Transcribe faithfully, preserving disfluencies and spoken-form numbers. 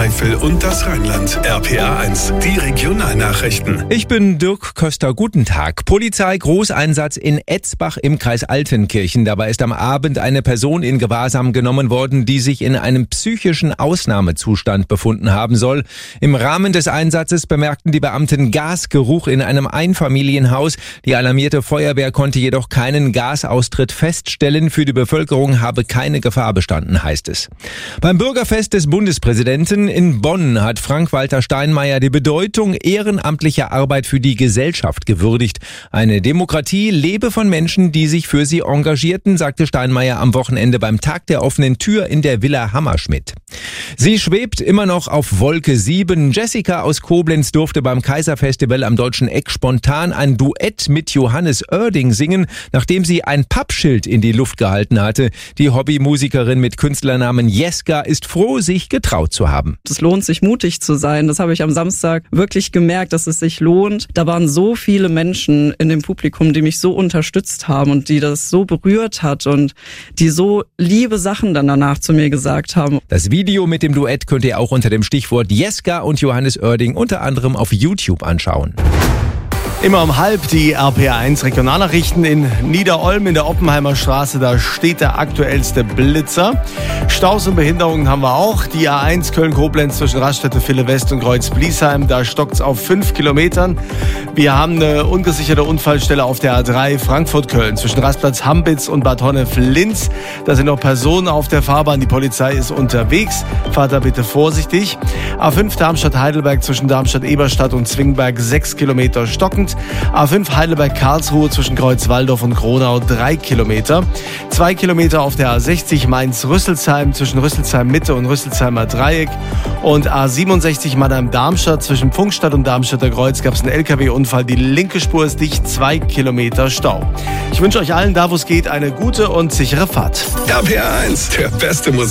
Eifel und das Rheinland. R P R eins, die Regionalnachrichten. Ich bin Dirk Köster, guten Tag. Polizei Großeinsatz in Etzbach im Kreis Altenkirchen. Dabei ist am Abend eine Person in Gewahrsam genommen worden, die sich in einem psychischen Ausnahmezustand befunden haben soll. Im Rahmen des Einsatzes bemerkten die Beamten Gasgeruch in einem Einfamilienhaus. Die alarmierte Feuerwehr konnte jedoch keinen Gasaustritt feststellen. Für die Bevölkerung habe keine Gefahr bestanden, heißt es. Beim Bürgerfest des Bundespräsidenten in Bonn hat Frank-Walter Steinmeier die Bedeutung ehrenamtlicher Arbeit für die Gesellschaft gewürdigt. Eine Demokratie lebe von Menschen, die sich für sie engagierten, sagte Steinmeier am Wochenende beim Tag der offenen Tür in der Villa Hammerschmidt. Sie schwebt immer noch auf Wolke sieben. Jessica aus Koblenz durfte beim Kaiserfestival am Deutschen Eck spontan ein Duett mit Johannes Oerding singen, nachdem sie ein Pappschild in die Luft gehalten hatte. Die Hobbymusikerin mit Künstlernamen Jeska ist froh, sich getraut zu haben. Es lohnt sich, mutig zu sein. Das habe ich am Samstag wirklich gemerkt, dass es sich lohnt. Da waren so viele Menschen in dem Publikum, die mich so unterstützt haben und die das so berührt hat und die so liebe Sachen dann danach zu mir gesagt haben. Das Video mit dem Duett könnt ihr auch unter dem Stichwort Jeska und Johannes Oerding unter anderem auf YouTube anschauen. Immer um halb die R P R eins Regionalnachrichten in Niederolm in der Oppenheimer Straße. Da steht der aktuellste Blitzer. Staus und Behinderungen haben wir auch. Die A eins Köln-Koblenz zwischen Raststätte Ville West und Kreuz-Bliesheim. Da stockt's auf fünf Kilometern. Wir haben eine ungesicherte Unfallstelle auf der A drei Frankfurt-Köln zwischen Rastplatz Hambitz und Bad Honnef-Linz. Da sind noch Personen auf der Fahrbahn. Die Polizei ist unterwegs. Fahrt da bitte vorsichtig. A fünf Darmstadt-Heidelberg zwischen Darmstadt-Eberstadt und Zwingberg sechs Kilometer stockend. A fünf Heidelberg-Karlsruhe zwischen Kreuzwaldorf und Gronau drei Kilometer. zwei Kilometer auf der A sechzig Mainz-Rüsselsheim zwischen Rüsselsheim-Mitte und Rüsselsheimer Dreieck. Und A siebenundsechzig Mannheim-Darmstadt zwischen Pfungstadt und Darmstädter Kreuz gab es einen L K W-Unfall. Die linke Spur ist dicht, zwei Kilometer Stau. Ich wünsche euch allen, da wo es geht, eine gute und sichere Fahrt. R P R eins, der beste Musik.